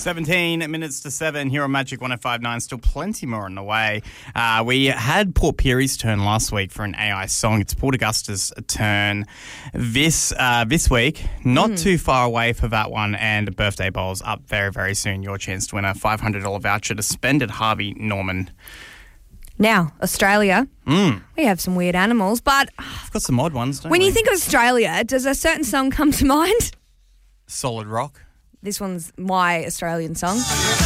17 minutes to 7 here on Magic 105.9. Still plenty more on the way. We had Port Pirie's turn last week for an AI song. It's Port Augusta's turn this week. Not too far away for that one, and Birthday Bowl's up very, very soon. Your chance to win a $500 voucher to spend at Harvey Norman. Now, Australia, we have some weird animals, but I've got some odd ones, don't when we? you think of Australia, does a certain song come to mind? Solid Rock. This one's my Australian song.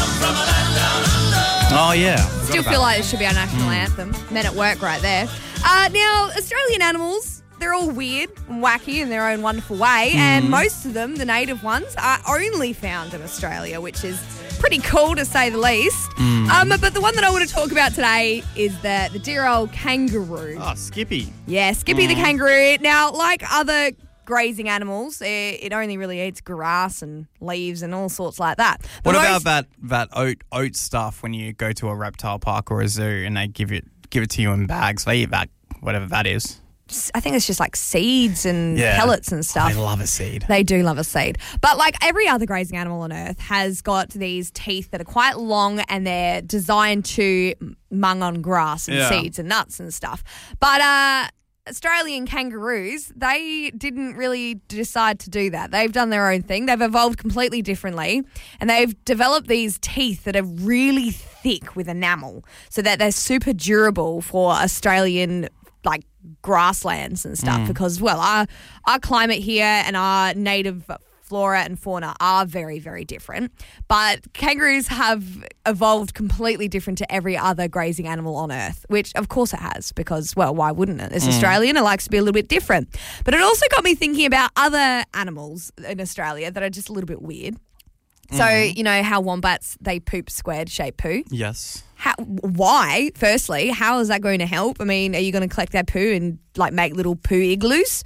Oh, yeah. Still feel like it should be our national anthem. Men at work right there. Now, Australian animals, they're all weird and wacky in their own wonderful way, and most of them, the native ones, are only found in Australia, which is pretty cool to say the least. But the one that I want to talk about today is the dear old kangaroo. Oh, Skippy. Yeah, Skippy the kangaroo. Now, like other grazing animals, it only really eats grass and leaves and all sorts like that. But What about that oat stuff when you go to a reptile park or a zoo and they give it to you in bags? They eat that, whatever that is. I think it's just like seeds and pellets and stuff. They love a seed. They do love a seed. But like every other grazing animal on Earth has got these teeth that are quite long and they're designed to mung on grass and seeds and nuts and stuff. But Australian kangaroos, they didn't really decide to do that. They've done their own thing. They've evolved completely differently, and they've developed these teeth that are really thick with enamel so that they're super durable for Australian like grasslands and stuff because, well, our climate here and our native flora and fauna are very, very different. But kangaroos have evolved completely different to every other grazing animal on Earth, which of course it has because, well, why wouldn't it? It's Australian. It likes to be a little bit different. But it also got me thinking about other animals in Australia that are just a little bit weird. So, you know how wombats, they poop squared-shaped poo? Yes. Why? Firstly, how is that going to help? I mean, are you going to collect that poo and like make little poo igloos?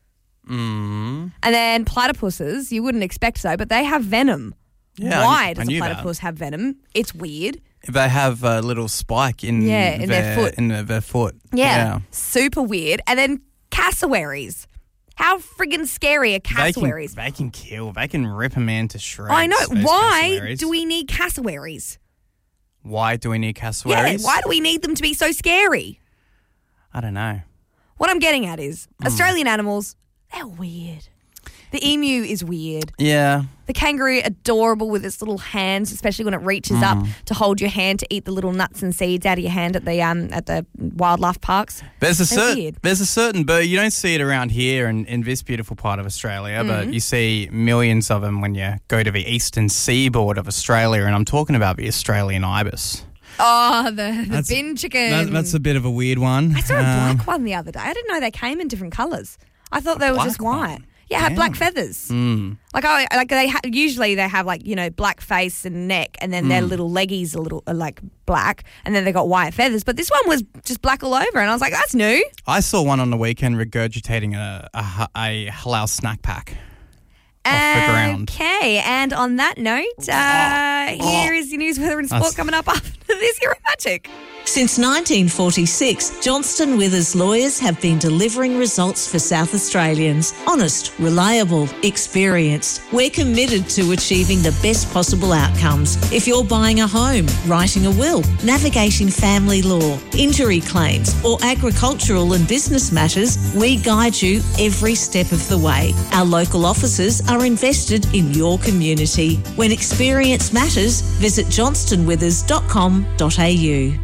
And then platypuses, you wouldn't expect so, but they have venom. Yeah, Why does a platypus have venom? It's weird. They have a little spike in their foot. In their foot. Yeah, super weird. And then cassowaries. How friggin' scary are cassowaries? They can kill. They can rip a man to shreds. I know. Why cassowaries. do we need cassowaries? Why do we need cassowaries? Yeah, why do we need them to be so scary? I don't know. What I'm getting at is Australian animals, they're weird. The emu is weird. Yeah. The kangaroo, adorable with its little hands, especially when it reaches up to hold your hand to eat the little nuts and seeds out of your hand at the wildlife parks. There's a certain bird, you don't see it around here in this beautiful part of Australia, but you see millions of them when you go to the eastern seaboard of Australia, and I'm talking about the Australian ibis. Oh, the bin chicken. That's a bit of a weird one. I saw a black one the other day. I didn't know they came in different colours. I thought they were just white. Yeah, had black feathers. Usually they have like, you know, black face and neck, and then their little leggies are like black, and then they got white feathers. But this one was just black all over, and I was like, that's new. I saw one on the weekend regurgitating a halal snack pack off the ground. Okay, and on that note, here is your news, weather and sport coming up after this here at Magic. Since 1946, Johnston Withers lawyers have been delivering results for South Australians. Honest, reliable, experienced. We're committed to achieving the best possible outcomes. If you're buying a home, writing a will, navigating family law, injury claims, or agricultural and business matters, we guide you every step of the way. Our local offices are invested in your community. When experience matters, visit johnstonwithers.com.au.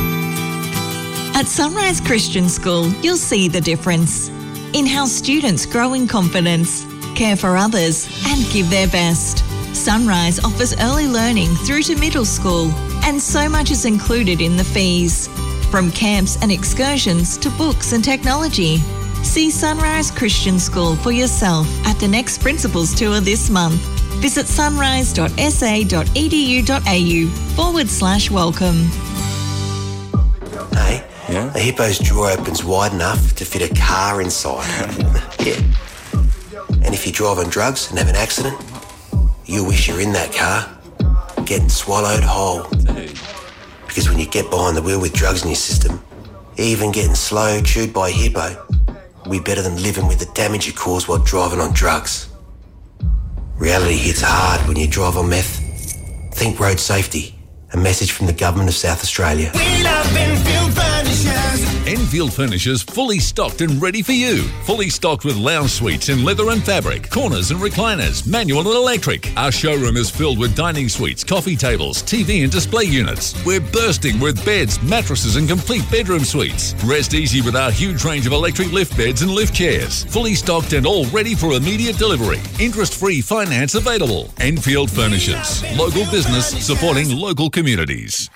At Sunrise Christian School, you'll see the difference. In-house students grow in confidence, care for others, and give their best. Sunrise offers early learning through to middle school, and so much is included in the fees. From camps and excursions to books and technology. See Sunrise Christian School for yourself at the next Principals Tour this month. Visit sunrise.sa.edu.au/welcome. Hey, a hippo's drawer opens wide enough to fit a car inside. Yeah. And if you drive on drugs and have an accident, you wish you're in that car, getting swallowed whole. Because when you get behind the wheel with drugs in your system, even getting slow chewed by a hippo will be better than living with the damage you cause while driving on drugs. Reality hits hard when you drive on meth. Think road safety. A message from the Government of South Australia. We love Enfield Furnishers. Enfield Furnishers fully stocked and ready for you. Fully stocked with lounge suites in leather and fabric, corners and recliners, manual and electric. Our showroom is filled with dining suites, coffee tables, TV and display units. We're bursting with beds, mattresses and complete bedroom suites. Rest easy with our huge range of electric lift beds and lift chairs. Fully stocked and all ready for immediate delivery. Interest-free finance available. Enfield Furnishers. Local business supporting local communities.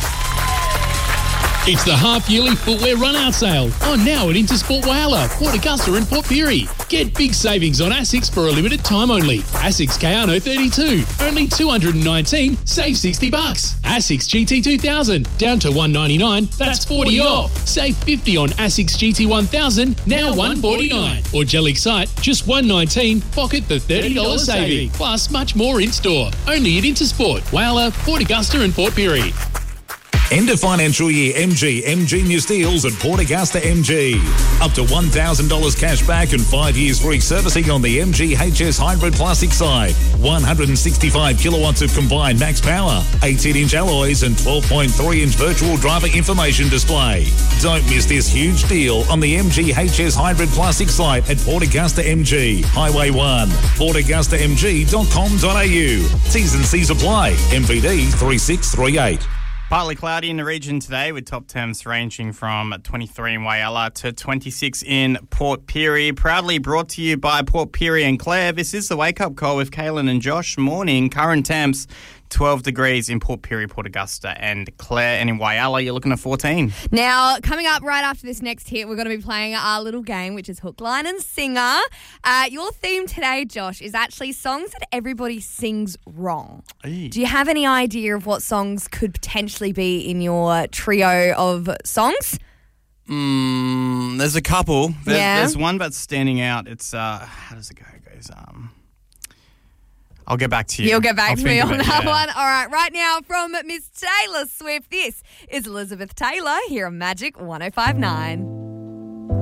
It's the half-yearly footwear run-out sale. On now at Intersport Whyalla, Port Augusta and Port Pirie. Get big savings on ASICS for a limited time only. ASICS Kayano 32, only $219, save $60. ASICS GT2000, down to $199, that's $40 off. Save $50 on ASICS GT1000, now $149. Or Gel Excite, just $119, pocket the $30 saving. Plus much more in-store. Only at Intersport, Whyalla, Port Augusta and Port Pirie. End of financial year MG New Steels at Port Augusta MG. Up to $1,000 cash back and 5 years free servicing on the MG HS Hybrid Plastic side. 165 kilowatts of combined max power, 18-inch alloys and 12.3-inch virtual driver information display. Don't miss this huge deal on the MG HS Hybrid Plastic site at Port Augusta MG, Highway 1, portaugustamg.com.au. T's and C's apply. MVD 3638. Partly cloudy in the region today with top temps ranging from 23 in Whyalla to 26 in Port Pirie. Proudly brought to you by Port Pirie and Claire. This is the Wake Up Call with Kaylin and Josh. Morning. Current temps 12 degrees in Port Pirie, Port Augusta and Clare. And in Whyalla, you're looking at 14. Now, coming up right after this next hit, we're going to be playing our little game, which is Hook, Line and Singer. Your theme today, Josh, is actually songs that everybody sings wrong. Hey. Do you have any idea of what songs could potentially be in your trio of songs? There's a couple. Yeah. There's one that's standing out. It's, how does it go? It goes, I'll get back to you. You'll get back to me on that yeah. one. All right now from Miss Taylor Swift, this is Elizabeth Taylor here on Magic 105.9.